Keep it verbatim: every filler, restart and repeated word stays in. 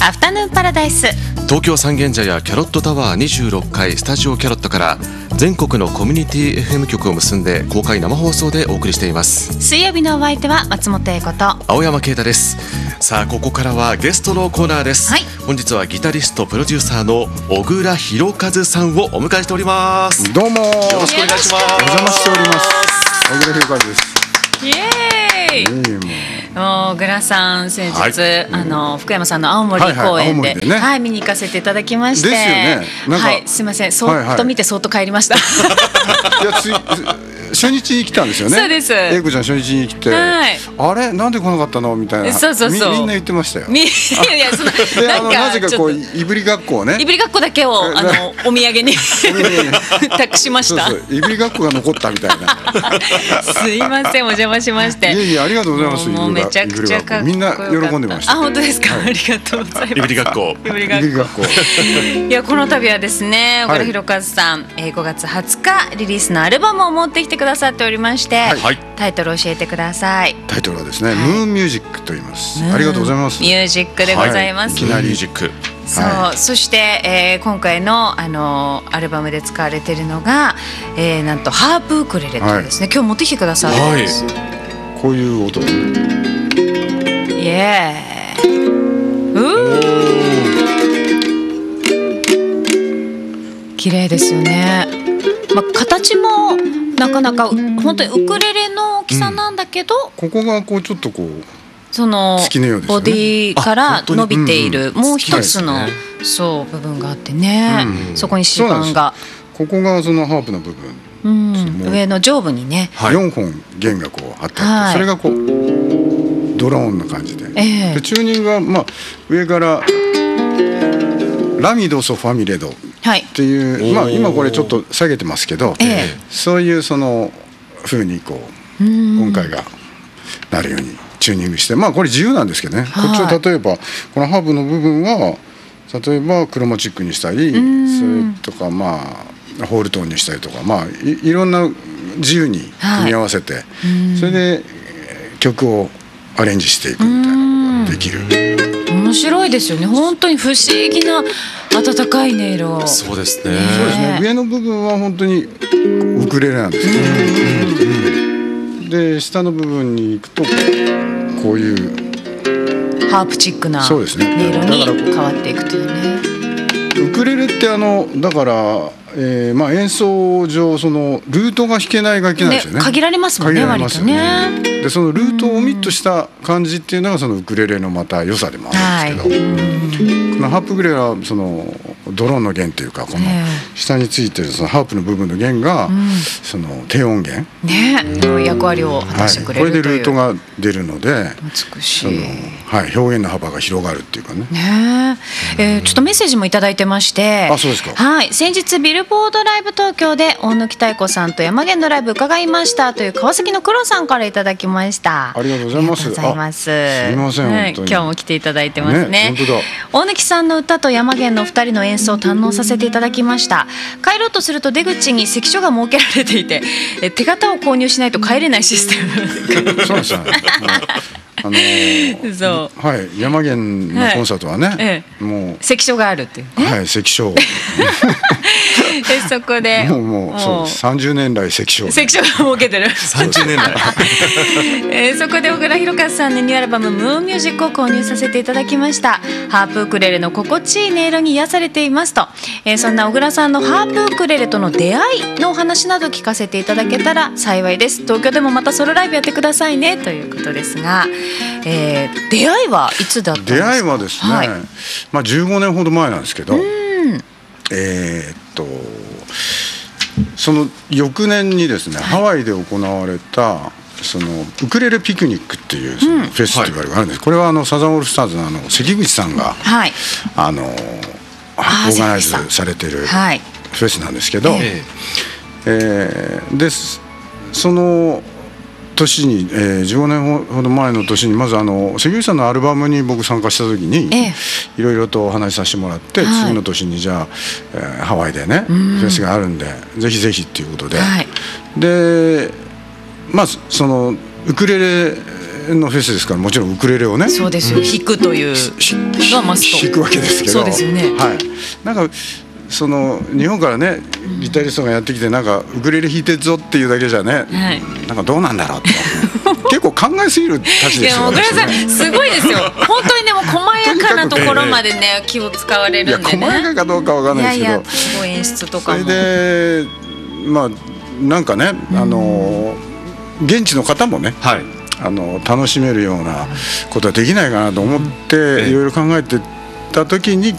アフタヌーンパラダイス。 東京三軒茶屋キャロットタワーにじゅうろっかいスタジオキャロットから全国のコミュニティ エフエム 局を結んで公開生放送でお送りしています。 水曜日のお相手は松本英子と青山啓太です。さあここからはゲストのコーナーです、 はい、 本日はギタリストプロデューサーの小倉弘和さんをお迎えしております。 どうもよろしくお願いします。 お邪魔しております。小倉弘和です。 イエーイ。もう小倉さん先日、はい、あの福山さんの青森公演で、はいはいでねはい、見に行かせていただきまして、 ですよね。なんかはい、すみません、そーっと見てそーっと帰りました。 いやつ初日に来たんですよね。 そうです。 英子ちゃん初日に来て、はい、あれなんで来なかったのみたいな。そうそうそう。み, みんな言ってましたよ。みいやそのであのなぜかこういぶりがっこをね。いぶりがっこだけをあのお土産に託しました。そうそういぶりがっこが残ったみたいな。すいませんお邪魔しまして。いやいやありがとうございます。 もうめちゃくちゃかっこよかった。 みんな喜んでました。 あ本当ですか、はい、ありがとうございます。 いぶりがっこ。 いぶりがっこ。いやこの度はですね小倉弘和さん、はい、ごがつはつかリリースのアルバムを持ってきてくださっておりまして、はい、タイトルを教えてください。 タイトルはですね、はい、ムーンミュージックと言います。ありがとうございます。 ミュージックでございます。 はい、いきなりミュージック。 そう、はい、そして、えー、今回の、あのー、アルバムで使われているのが、えー、なんとハープウクレレというですね、はい、今日持ってきてくださるんです、はい、 こういう音でイエーうー綺麗ですよね、まあ、形もなかなか本当にウクレレの大きさなんだけど、うん、 ここがこうちょっとこうそのボディから伸びているもう一つの、 ね、 そう部分があってね、うん、そこに指板がここがそのハープの部分、 うん、上の上部にね、 はい、よんほん弦がこうあって、はい、それがこうドローンな感じで、えー、でチューニングは、まあ、上からラミドソファミレドっていう、はい、まあ、今これちょっと下げてますけど、えー、そういうその風にこう音階がなるようにチューニングして、まあこれ自由なんですけどね、はい、こっちを例えばこのハーブの部分は例えばクロマチックにしたり、それとかまあホールトーンにしたりとか、まあ い, いろんな自由に組み合わせて、はい、それで曲をアレンジしていくみたいなことができる。 面白いですよね。本当に不思議な温かい音色。 そうですね。 そうですね。上の部分は本当にウクレレなんですけど、で下の部分に行くとこういうハープチックな音色に変わっていくというね。 ウクレレってあのだから、えーまあ、演奏上そのルートが弾けない楽器なんですよね。 限られますもんね。割とね。 でそのルートをオミットした感じっていうのがそのウクレレのまた良さでもあるんですけど、はい、このハープウクレレはそのドローンの弦というかこの下についてるそのハープの部分の弦がその低音源、 ね、の役割を果たしてくれるという、 はい、これでルートが出るので美しい、 はい、表現の幅が広がるっていうかね。 ねえー、ちょっとメッセージもいただいてまして、 あ、そうですか。 はい、先日ビルボードライブ東京で大貫妙子さんと山源のライブ伺いましたという川崎の黒さんからいただきました。 ありがとうございます。 ありがとうございます。 すみません、 はい、今日も来ていただいてますね。 ね、本当だ。 大貫さんの歌と山源のふたりの演奏を堪能させていただきました。帰ろうとすると出口に関所が設けられていて、え手形を購入しないと帰れないシステム。 そうですね。あのー、そうはい、山源のコンサートはね、はいええ、もう関所があるっていう、ね、 はい、関所でそこでもうもうそうさんじゅうねん来関所関所が設けてるさんじゅうねん来、 えー、そこで小倉弘和さんのニューアルバムムーンミュージックを購入させていただきました。ハープウクレレの心地いい音色に癒されていますと、えー、そんな小倉さんのハープウクレレとの出会いのお話など聞かせていただけたら幸いです。東京でもまたソロライブやってくださいねということですが、えー、出会いはいつだったんですか？ 出会いはですね、はい、まあ、じゅうごねんほど前なんですけど、うん、えー、っとその翌年にですね、はい、ハワイで行われたそのウクレレピクニックっていうそのフェスティバルがあるんです、うん、これはあのサザンオールスターズのあの関口さんが、はい、あのオーガナイズされてるフェスなんですけど、はい、えー、でその年に、えー、じゅうごねんほど前の年にまずあの関口さんのアルバムに僕参加した時にいろいろとお話しさせてもらって、はい、次の年にじゃあ、えー、ハワイでねフェスがあるんでぜひぜひっていうことで、はい、でまあそのウクレレのフェスですからもちろんウクレレをねそうですよ、弾くというのはマスト弾くわけですけどそうですよね、 はい、なんかその日本からねギタリストがやってきてなんかウクレレ弾いてるぞっていうだけじゃね、はい、なんかどうなんだろうって結構考えすぎるたちですよね。 いや小倉さんすごいですよ本当にでも細やかなところまでね気を使われるんでね。 いや細やかかどうかわかんないですけど、 いやいやすごい演出とかもそれでまあなんかね、あの現地の方もね、はい、あの楽しめるようなことはできないかなと思っていろいろ考えてた時に